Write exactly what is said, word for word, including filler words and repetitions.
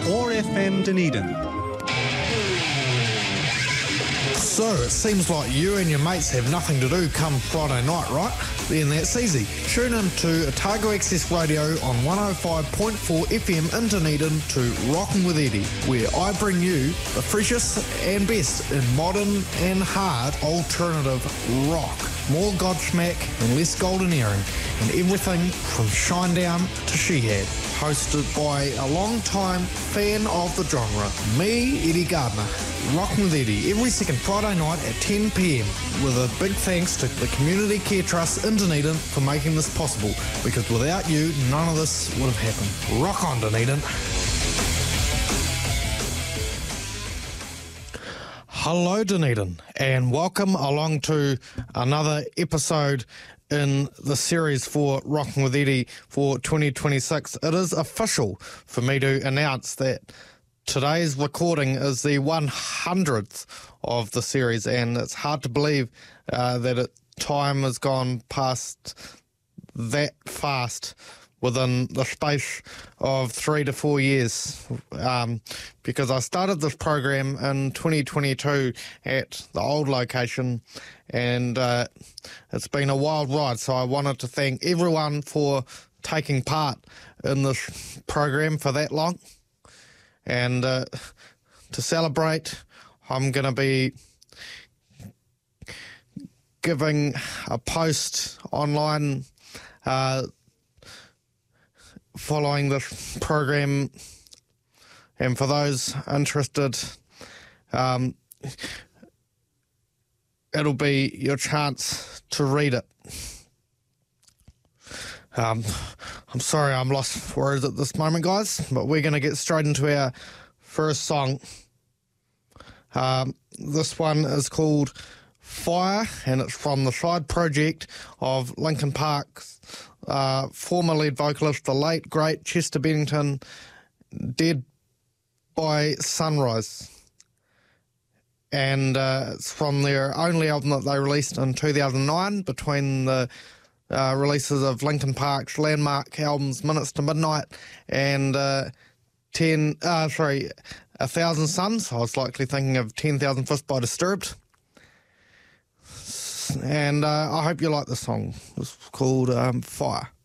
OAR F M Dunedin. So, it seems like you and your mates have nothing to do come Friday night, right? Then that's easy. Tune in to Otago Access Radio on one oh five point four F M in Dunedin to Rockin' with Eddie, where I bring you the freshest and best in modern and hard alternative rock. More Godsmack and less golden earring, and everything from Shinedown to Shehad. Hosted by a long-time fan of the genre, me, Eddie Gardner. Rockin' with Eddie every second Friday night at ten p m with a big thanks to the Community Care Trust in Dunedin for making this possible, because without you, none of this would have happened. Rock on, Dunedin. Hello, Dunedin, and welcome along to another episode in the series for Rockin' with Eddie for twenty twenty-six. It is official for me to announce that today's recording is the one hundredth of the series, and it's hard to believe uh, that it, time has gone past that fast within the space of three to four years, um, because I started this program in twenty twenty-two at the old location, and uh, it's been a wild ride. So I wanted to thank everyone for taking part in this program for that long. And uh, to celebrate, I'm going to be giving a post online uh, following this program, and for those interested, um, it'll be your chance to read it. Um, I'm sorry I'm lost for words at this moment, guys, but we're going to get straight into our first song. Um, this one is called Fire, and it's from the side project of Linkin Park's uh, former lead vocalist, the late, great Chester Bennington, dead by sunrise. And uh, it's from their only album that they released in two thousand nine, between the uh, releases of Linkin Park's landmark albums Minutes to Midnight and uh, ten, uh, sorry, A Thousand Suns. I was likely thinking of ten thousand Fists by Disturbed. And uh, I hope you like the song. It's called um, Fire.